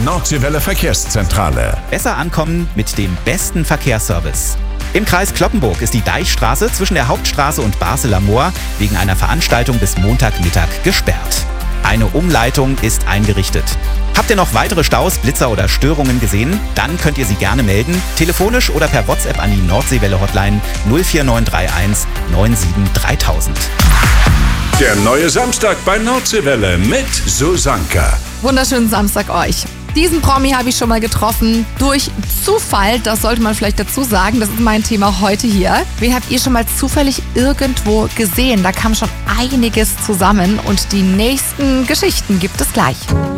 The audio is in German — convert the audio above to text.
Nordseewelle Verkehrszentrale. Besser ankommen mit dem besten Verkehrsservice. Im Kreis Cloppenburg ist die Deichstraße zwischen der Hauptstraße und Basler Moor wegen einer Veranstaltung bis Montagmittag gesperrt. Eine Umleitung ist eingerichtet. Habt ihr noch weitere Staus, Blitzer oder Störungen gesehen? Dann könnt ihr sie gerne melden, telefonisch oder per WhatsApp an die Nordseewelle-Hotline 04931 97 3000. Der neue Samstag bei Nordseewelle mit Susanka. Wunderschönen Samstag euch. Diesen Promi habe ich schon mal getroffen, durch Zufall, das sollte man vielleicht dazu sagen, das ist mein Thema heute hier. Wen habt ihr schon mal zufällig irgendwo gesehen? Da kam schon einiges zusammen und die nächsten Geschichten gibt es gleich.